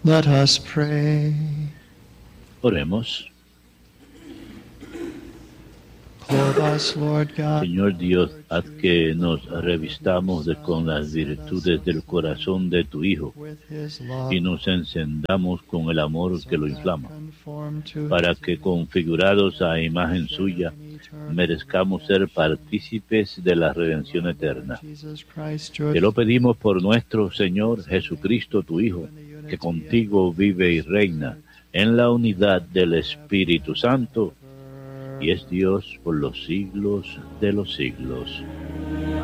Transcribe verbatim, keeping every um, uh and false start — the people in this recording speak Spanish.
Let us pray. Oremos. Clothe us, Lord God, Señor Dios, haz que nos revistamos de- con las virtudes del corazón de tu Hijo with his love, y nos encendamos con el amor que lo so that inflama, conformed to para his que image, configurados a imagen suya, sharing eternal merezcamos ser redemption. partícipes de la redención eterna. Jesus Christ, Te lo pedimos por nuestro Señor Jesucristo, tu Hijo, que contigo vive y reina en la unidad del Espíritu Santo, y es Dios por los siglos de los siglos.